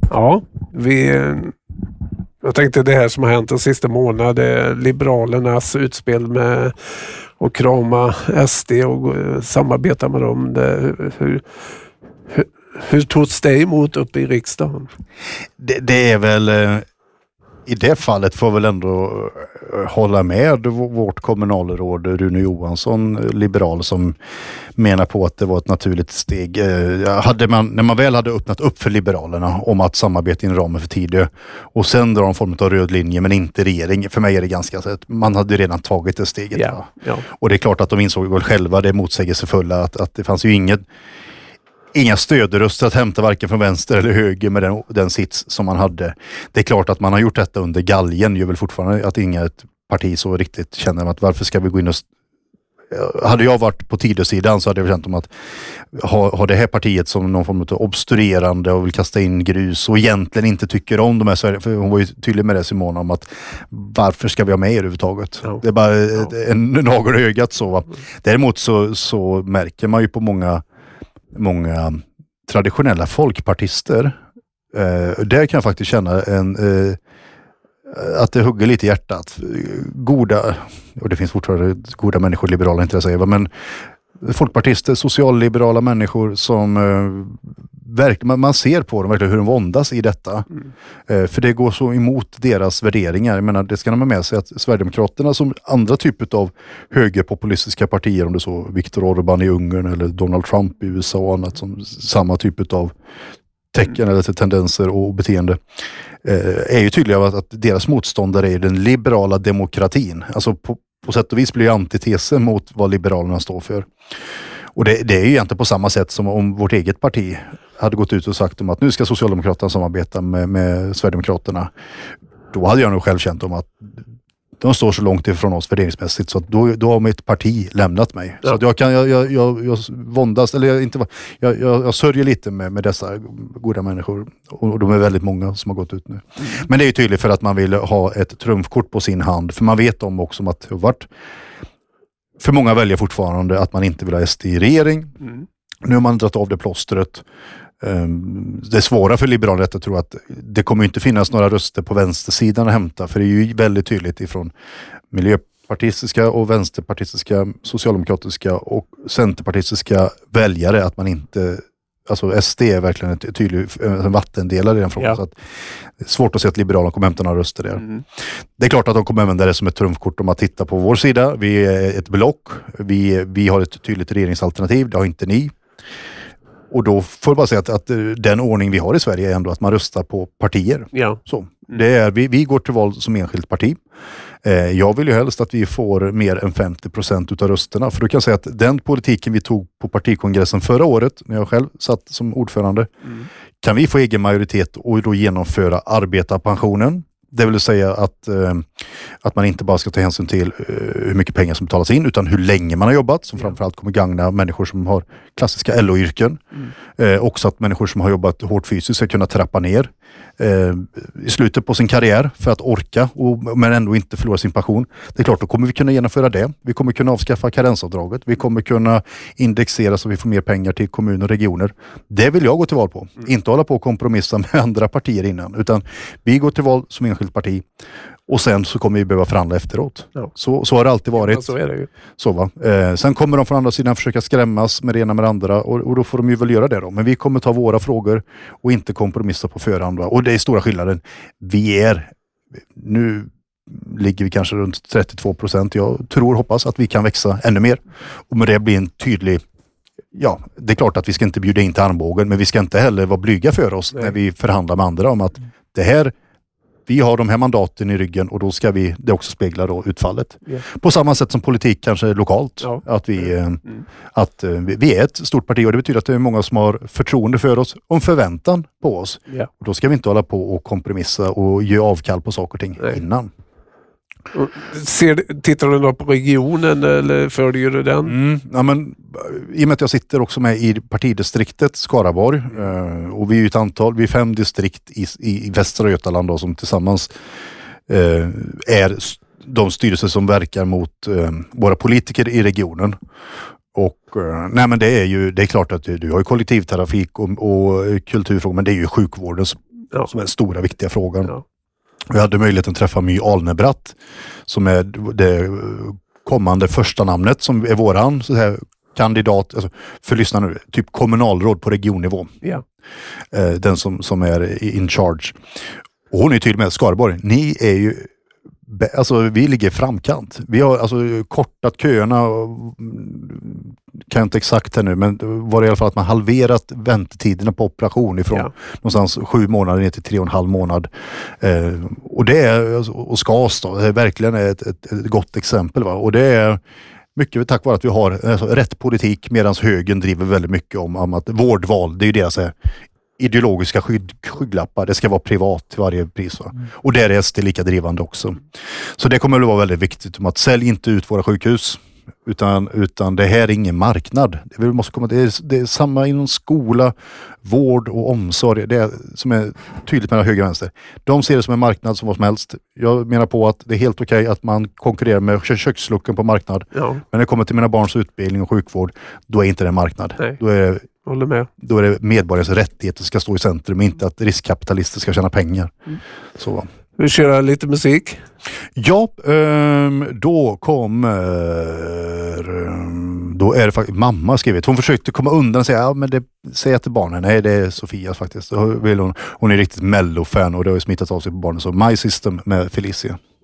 Ja, jag tänkte det här som har hänt den sista månaden, Liberalernas utspel med att krama SD och samarbeta med dem. Hur togs det emot uppe i riksdagen? Det är väl... I det fallet får väl ändå hålla med vårt kommunalråd Rune Johansson, liberal, som menar på att det var ett naturligt steg. När man väl hade öppnat upp för Liberalerna om att samarbeta inom ramen för Tidö och sen drar en form av röd linje men inte regering. För mig är det ganska så att man hade redan tagit det steget. Ja. Och det är klart att de insåg väl själva det motsägelsefulla att det fanns ju inga stödröster att hämta varken från vänster eller höger med den sits som man hade. Det är klart att man har gjort detta under galgen. Gör väl fortfarande att inget parti så riktigt känner att varför ska vi gå in och... Hade jag varit på Tidösidan så hade jag känt om att ha det här partiet som någon form av obstruerande och vill kasta in grus och egentligen inte tycker om de här, för hon var ju tydlig med det, Simona, om att varför ska vi ha med er överhuvudtaget? Ja. Det är bara en nagel i ögat så, va? Däremot så märker man ju på många traditionella folkpartister där kan jag faktiskt känna att det hugger lite i hjärtat. Goda, och det finns fortfarande goda människor, liberala intressen, men folkpartister, socialliberala människor som verkligen, man ser på dem verkligen hur de våndas i detta. För det går så emot deras värderingar. Jag menar, det ska man med sig att Sverigedemokraterna som andra typer av högerpopulistiska partier, om det så Viktor Orbán i Ungern eller Donald Trump i USA och annat, som samma typ av tecken eller tendenser och beteende, är ju tydliga att deras motståndare är den liberala demokratin. Alltså på sätt och vis blir antitesen mot vad Liberalerna står för. Och det är ju egentligen på samma sätt som om vårt eget parti hade gått ut och sagt om att nu ska Socialdemokraterna samarbeta med Sverigedemokraterna. Då hade jag nog själv känt om att de står så långt ifrån oss värderingsmässigt så att då har mitt parti lämnat mig. Ja. Så att jag våndas, eller jag sörjer lite med dessa goda människor, och de är väldigt många som har gått ut nu. Men det är ju tydligt för att man vill ha ett trumfkort på sin hand, för man vet om också att för många väljer fortfarande att man inte vill ha SD i regering. Nu har man dragit av det plåstret. Det svåra för Liberalerna är att jag tror att det kommer inte finnas några röster på vänstersidan att hämta, för det är ju väldigt tydligt ifrån miljöpartistiska och vänsterpartistiska, socialdemokratiska och centerpartistiska väljare att man inte, alltså SD är verkligen en tydlig vattendelare i den frågan. Så att det är svårt att se att Liberalerna kommer hämta några röster där. Det är klart att de kommer använda det som ett trumfkort om att titta på vår sida. Vi är ett block, vi har ett tydligt regeringsalternativ, det har inte ni. Och då får jag bara säga att den ordning vi har i Sverige är ändå att man röstar på partier. Ja. Så. Det är, vi går till val som enskilt parti. Jag vill ju helst att vi får mer än 50% utav rösterna. För då kan jag säga att den politiken vi tog på partikongressen förra året, när jag själv satt som ordförande, kan vi få egen majoritet och då genomföra arbetarpensionen. Det vill säga att man inte bara ska ta hänsyn till hur mycket pengar som betalas in, utan hur länge man har jobbat, som framförallt kommer gagna människor som har klassiska LO-yrken. Också att människor som har jobbat hårt fysiskt ska kunna trappa ner i slutet på sin karriär för att orka, men ändå inte förlora sin pension. Det är klart, då kommer vi kunna genomföra det. Vi kommer kunna avskaffa karensavdraget. Vi kommer kunna indexera så vi får mer pengar till kommuner och regioner. Det vill jag gå till val på. Inte hålla på och kompromissa med andra partier innan, utan vi går till val som enskilt parti. Och sen så kommer vi behöva förhandla efteråt. Ja. Så har det alltid varit. Ja, så är det ju. Så, va? Sen kommer de från andra sidan försöka skrämmas med det ena med det andra. Och då får de ju väl göra det då. Men vi kommer ta våra frågor och inte kompromissa på förhand. Va? Och det är stora skillnaden. Nu ligger vi kanske runt 32%. Jag tror och hoppas att vi kan växa ännu mer. Och med det blir en tydlig... Ja, det är klart att vi ska inte bjuda in till armbågen. Men vi ska inte heller vara blyga för oss när vi förhandlar med andra om att det här... Vi har de här mandaten i ryggen och då ska det också spegla då utfallet. Yeah. På samma sätt som politik kanske lokalt. Ja. Att vi är ett stort parti, och det betyder att det är många som har förtroende för oss och en förväntan på oss. Yeah. Och då ska vi inte hålla på och kompromissa och ge avkall på saker och ting innan. Tittar du då på regionen eller följer du den? Ja, men, i och med att jag sitter också med i partidistriktet Skaraborg, och vi är ju ett antal, vi är 5 distrikt i Västra Götaland då, som tillsammans är de styrelser som verkar mot våra politiker i regionen. Och nej, men det är klart att du har ju kollektivtrafik och kulturfrågor, men det är ju sjukvårdens som är den stora viktiga frågan. Ja. Jag hade möjligheten att träffa My Alnebratt som är det kommande första namnet som är våran så här, kandidat, alltså, för lyssna nu, typ kommunalråd på regionnivå. Ja. Den som är in charge. Och hon är tydlig med Skaraborg. Ni är ju alltså vi ligger framkant. Vi har alltså kortat köerna kan jag inte exakt här nu, men var det i alla fall att man halverat väntetiden på operation ifrån någonstans 7 månader ner till 3,5 månad. Och det är och SKAS då, det är verkligen ett gott exempel va? Och det är mycket tack vare att vi har rätt politik medan högern driver väldigt mycket om att vårdval, det är ju deras ideologiska skygglappar. Det ska vara privat till varje pris. Va? Och där är SD lika drivande också. Så det kommer att vara väldigt viktigt om att sälj inte ut våra sjukhus. Utan det här är ingen marknad. Det är samma inom skola, vård och omsorg. Det är som är tydligt mellan höger och vänster. De ser det som en marknad som vad som helst. Jag menar på att det är helt okej att man konkurrerar med kökslucken på marknad. Ja. Men när det kommer till mina barns utbildning och sjukvård, då är inte det en marknad. Nej. Håller med. Då är det medborgarnas rättigheter som ska stå i centrum, inte att riskkapitalister ska tjäna pengar. Så. Vi kör lite musik. Ja, då är det faktiskt mamma skrivit. Hon försökte komma undan och säga, säg till barnen. Nej, det är Sofia faktiskt. Hon är riktigt mello-fan och det har ju smittat av sig på barnen. Så My System med Felicia.